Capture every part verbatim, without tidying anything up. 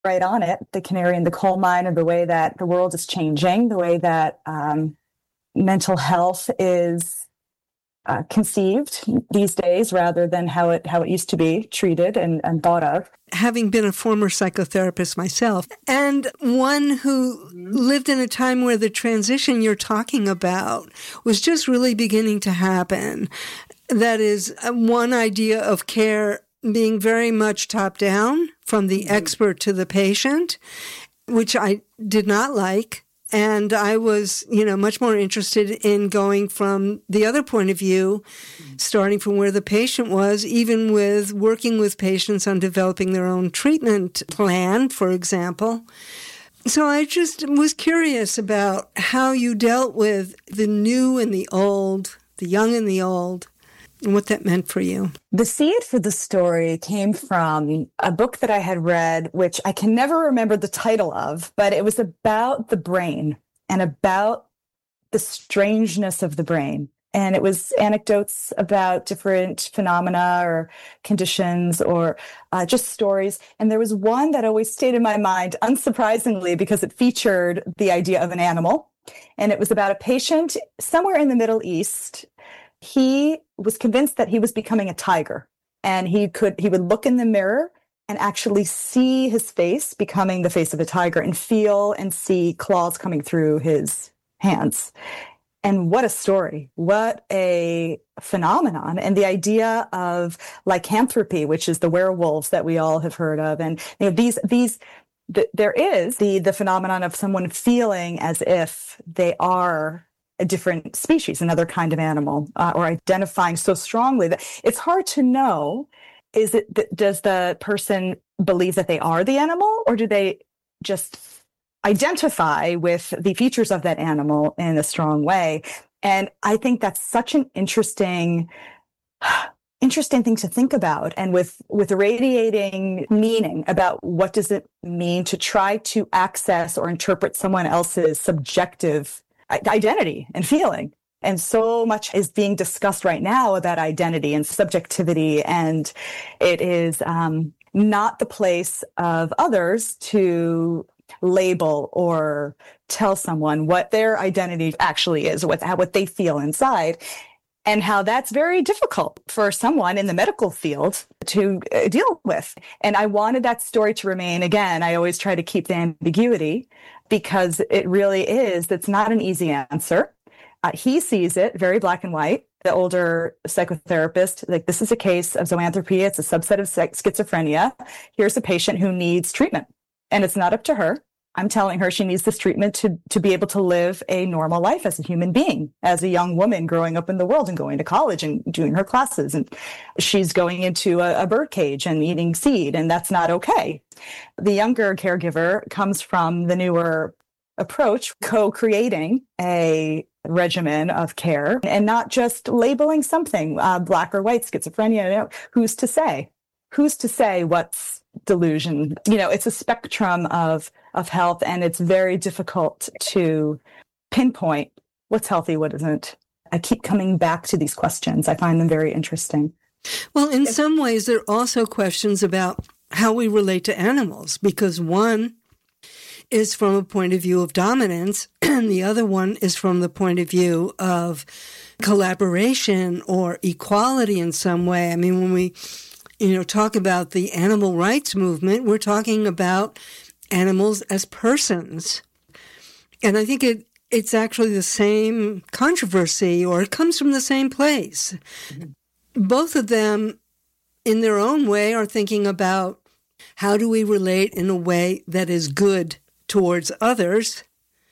right on it, the canary in the coal mine of the way that the world is changing, the way that um, mental health is uh, conceived these days rather than how it how it used to be treated and, and thought of. Having been a former psychotherapist myself, and one who lived in a time where the transition you're talking about was just really beginning to happen. That is, one idea of care being very much top-down, from the expert to the patient, which I did not like. And I was, you know, much more interested in going from the other point of view, starting from where the patient was, even with working with patients on developing their own treatment plan, for example. So I just was curious about how you dealt with the new and the old, the young and the old, and what that meant for you. The seed for the story came from a book that I had read, which I can never remember the title of, but it was about the brain and about the strangeness of the brain. And it was anecdotes about different phenomena or conditions or uh, just stories. And there was one that always stayed in my mind, unsurprisingly, because it featured the idea of an animal. And it was about a patient somewhere in the Middle East. He was convinced that he was becoming a tiger, and he could he would look in the mirror and actually see his face becoming the face of a tiger and feel and see claws coming through his hands. And what a story, what a phenomenon. And the idea of lycanthropy, which is the werewolves that we all have heard of. And you know, these these th- there is the the phenomenon of someone feeling as if they are a different species, another kind of animal, uh, or identifying so strongly that it's hard to know, is it, th- does the person believe that they are the animal, or do they just identify with the features of that animal in a strong way? And I think that's such an interesting, interesting thing to think about, and with, with radiating meaning about what does it mean to try to access or interpret someone else's subjective identity and feeling. And so much is being discussed right now about identity and subjectivity. And it is um, not the place of others to label or tell someone what their identity actually is, what, what they feel inside, and how that's very difficult for someone in the medical field to uh, deal with. And I wanted that story to remain, again, I always try to keep the ambiguity, because it really is, that's not an easy answer. Uh, he sees it very black and white, the older psychotherapist, like, this is a case of zoanthropy. It's a subset of schizophrenia. Here's a patient who needs treatment, and it's not up to her. I'm telling her she needs this treatment to, to be able to live a normal life as a human being, as a young woman growing up in the world and going to college and doing her classes. And she's going into a, a bird cage and eating seed, and that's not okay. The younger caregiver comes from the newer approach, co-creating a regimen of care and not just labeling something, uh, black or white, schizophrenia. You know, who's to say? Who's to say what's delusion? You know, it's a spectrum of of health, and it's very difficult to pinpoint what's healthy, what isn't. I keep coming back to these questions. I find them very interesting. Well, in some ways, there are also questions about how we relate to animals, because one is from a point of view of dominance, and the other one is from the point of view of collaboration or equality in some way. I mean, when we, you know, talk about the animal rights movement, we're talking about animals as persons. And I think it it's actually the same controversy, or it comes from the same place. Mm-hmm. Both of them, in their own way, are thinking about how do we relate in a way that is good towards others.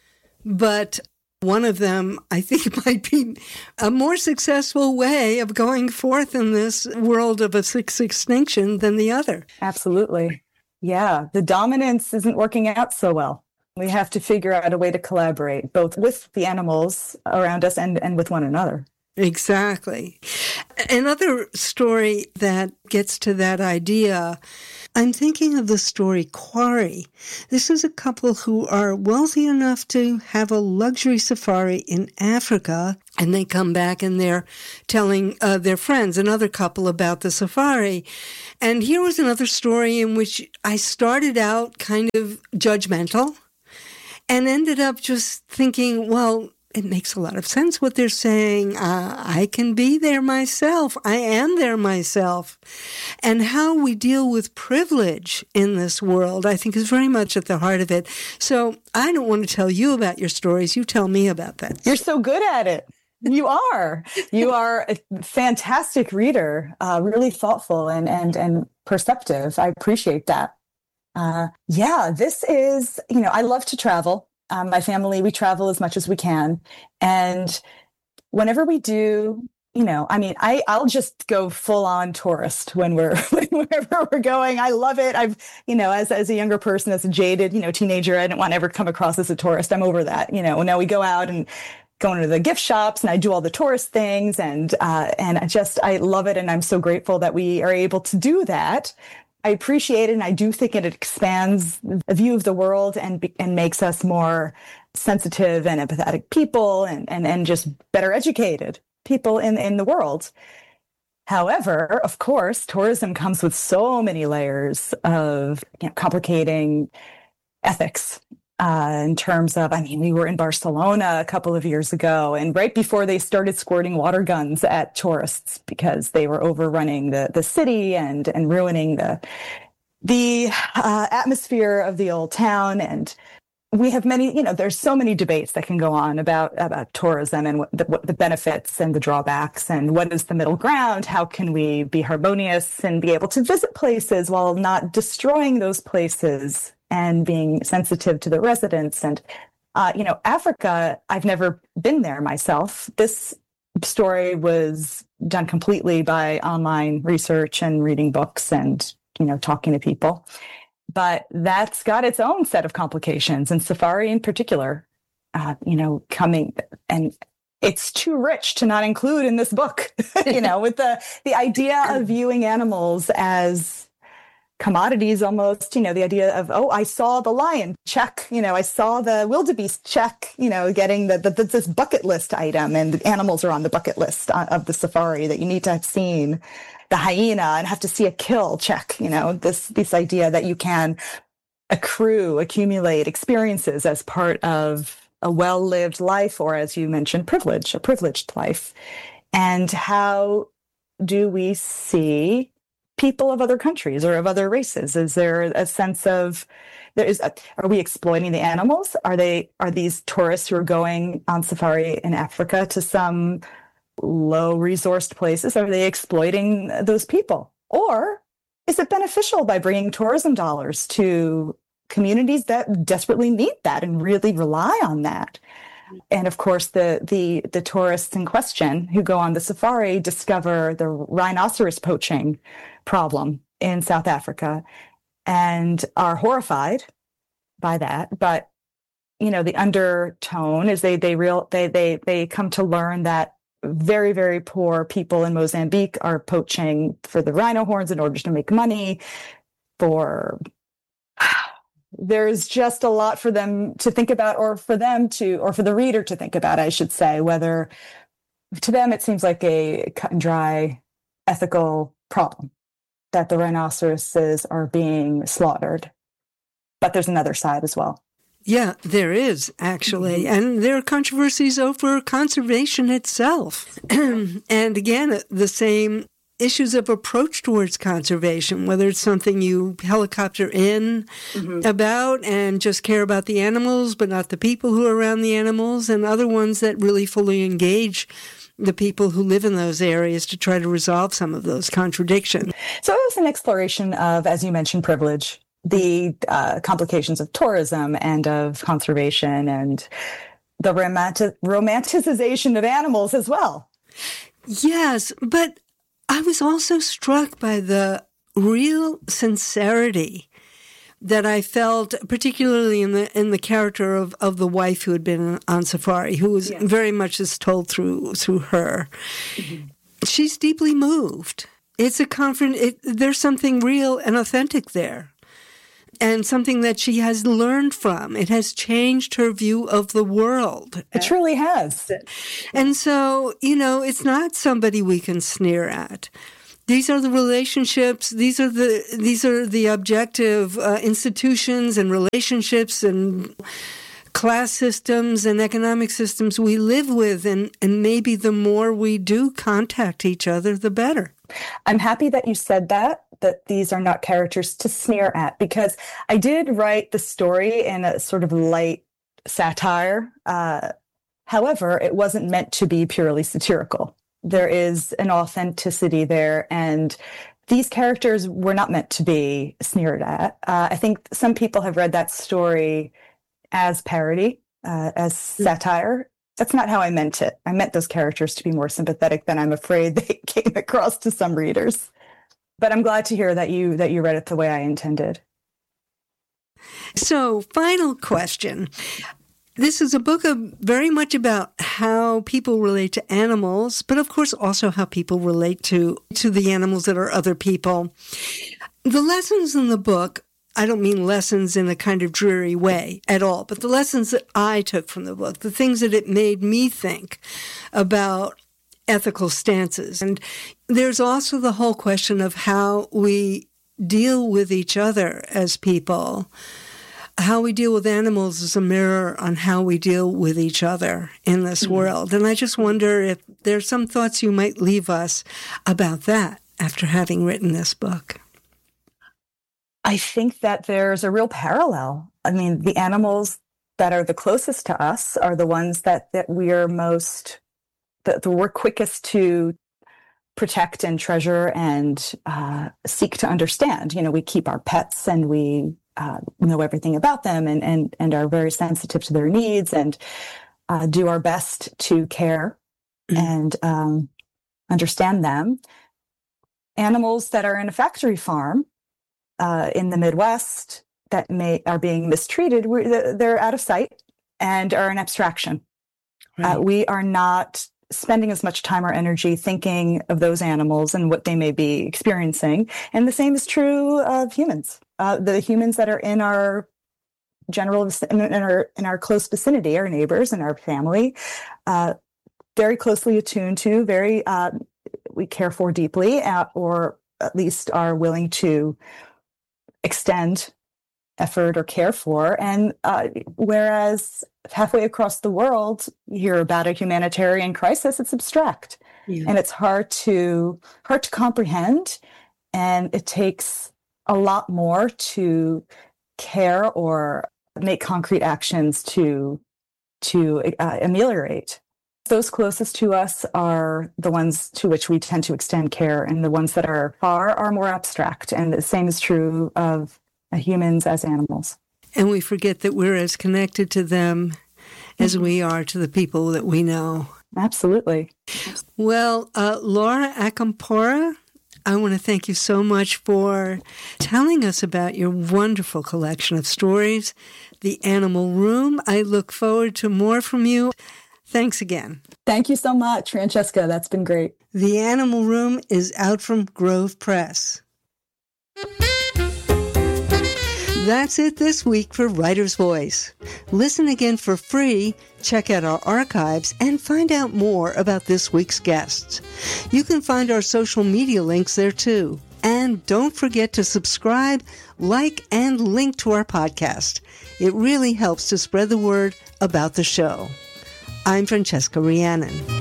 But one of them, I think, might be a more successful way of going forth in this world of a sixth extinction than the other. Absolutely. Yeah, the dominance isn't working out so well. We have to figure out a way to collaborate, both with the animals around us and, and with one another. Exactly. Another story that gets to that idea, I'm thinking of the story Quarry. This is a couple who are wealthy enough to have a luxury safari in Africa, and they come back and they're telling uh, their friends, another couple, about the safari. And here was another story in which I started out kind of judgmental and ended up just thinking, well, it makes a lot of sense what they're saying. Uh, I can be there myself. I am there myself. And how we deal with privilege in this world, I think, is very much at the heart of it. So I don't want to tell you about your stories. You tell me about that. You're so good at it. You are. You are a fantastic reader, uh, really thoughtful and, and, and perceptive. I appreciate that. Uh, yeah, this is, you know, I love to travel. Um, my family, we travel as much as we can. And whenever we do, you know, I mean, I, I'll just go full on tourist when we're, wherever we're going. I love it. I've, you know, as, as a younger person, as a jaded, you know, teenager, I didn't want to ever come across as a tourist. I'm over that. You know, now we go out and go into the gift shops and I do all the tourist things and, uh, and I just, I love it. And I'm so grateful that we are able to do that. I appreciate it, and I do think it expands a view of the world and and makes us more sensitive and empathetic people and, and, and just better educated people in, in the world. However, of course, tourism comes with so many layers of, you know, complicating ethics uh, in terms of, I mean, we were in Barcelona a couple of years ago, and right before they started squirting water guns at tourists because they were overrunning the, the city and, and ruining the, the uh, atmosphere of the old town. And we have many, you know, there's so many debates that can go on about, about tourism and what the, what the benefits and the drawbacks and what is the middle ground. How can we be harmonious and be able to visit places while not destroying those places and being sensitive to the residents. And, uh, you know, Africa, I've never been there myself. This story was done completely by online research and reading books and, you know, talking to people. But that's got its own set of complications, and safari in particular, uh, you know, coming, and it's too rich to not include in this book, you know, with the, the idea of viewing animals as commodities almost, you know, the idea of, oh, I saw the lion, check, you know, I saw the wildebeest, check, you know, getting the, the this bucket list item, and the animals are on the bucket list of the safari that you need to have seen. The hyena and have to see a kill, check, you know, this this idea that you can accrue, accumulate experiences as part of a well-lived life, or as you mentioned, privilege, a privileged life. And how do we see people of other countries or of other races? Is there a sense of, there is, a, are we exploiting the animals? Are they, are these tourists who are going on safari in Africa to some low-resourced places, are they exploiting those people? Or is it beneficial by bringing tourism dollars to communities that desperately need that and really rely on that? And of course, the the the tourists in question who go on the safari discover the rhinoceros poaching problem in South Africa and are horrified by that. But, you know, the undertone is they they real they they they come to learn that very, very poor people in Mozambique are poaching for the rhino horns in order to make money. For there's just a lot for them to think about, or for them to, or for the reader to think about, I should say, whether to them it seems like a cut and dry ethical problem that the rhinoceroses are being slaughtered. But there's another side as well. Yeah, there is, actually. Mm-hmm. And there are controversies over conservation itself. And again, the same issues of approach towards conservation, whether it's something you helicopter in mm-hmm. about and just care about the animals, but not the people who are around the animals, and other ones that really fully engage the people who live in those areas to try to resolve some of those contradictions. So it was an exploration of, as you mentioned, privilege, the uh, complications of tourism and of conservation, and the romantic- romanticization of animals as well. Yes, but I was also struck by the real sincerity that I felt, particularly in the in the character of, of the wife who had been on safari, who was yes. very much is told through through her. Mm-hmm. She's deeply moved. It's a confront. It, there's something real and authentic there, and something that she has learned from. It has changed her view of the world. It truly has. And so, you know, it's not somebody we can sneer at. These are the relationships. These are the these are the objective uh, institutions and relationships and class systems and economic systems we live with. And, and maybe the more we do contact each other, the better. I'm happy that you said that, that these are not characters to sneer at, because I did write the story in a sort of light satire. Uh, however, it wasn't meant to be purely satirical. There is an authenticity there, and these characters were not meant to be sneered at. Uh, I think some people have read that story as parody, uh, as satire. That's not how I meant it. I meant those characters to be more sympathetic than I'm afraid they came across to some readers. But I'm glad to hear that you that you read it the way I intended. So, final question. This is a book of very much about how people relate to animals, but of course also how people relate to, to the animals that are other people. The lessons in the book, I don't mean lessons in a kind of dreary way at all, but the lessons that I took from the book, the things that it made me think about ethical stances. And there's also the whole question of how we deal with each other as people. How we deal with animals is a mirror on how we deal with each other in this mm-hmm. world. And I just wonder if there's some thoughts you might leave us about that after having written this book. I think that there's a real parallel. I mean, the animals that are the closest to us are the ones that, that we are most, that we're quickest to protect and treasure and uh, seek to understand. You know, we keep our pets and we uh, know everything about them and, and, and are very sensitive to their needs and uh, do our best to care mm-hmm. and um, understand them. Animals that are in a factory farm Uh, in the Midwest that may are being mistreated, we're, they're out of sight and are an abstraction. Right. Uh, we are not spending as much time or energy thinking of those animals and what they may be experiencing. And the same is true of humans. Uh, the humans that are in our general, in our, in our close vicinity, our neighbors and our family, uh, very closely attuned to, very, uh, we care for deeply, uh, or at least are willing to extend effort or care for. And uh, whereas halfway across the world, you hear about a humanitarian crisis, it's abstract. Yeah. And it's hard to hard to comprehend. And it takes a lot more to care or make concrete actions to, to uh, ameliorate. Those closest to us are the ones to which we tend to extend care, and the ones that are far are more abstract. And the same is true of humans as animals. And we forget that we're as connected to them as mm-hmm. we are to the people that we know. Absolutely. Well, uh, Laura Acampora, I want to thank you so much for telling us about your wonderful collection of stories, The Animal Room. I look forward to more from you. Thanks again. Thank you so much, Francesca. That's been great. The Animal Room is out from Grove Press. That's it this week for Writer's Voice. Listen again for free, check out our archives, and find out more about this week's guests. You can find our social media links there too. And don't forget to subscribe, like, and link to our podcast. It really helps to spread the word about the show. I'm Francesca Rhiannon.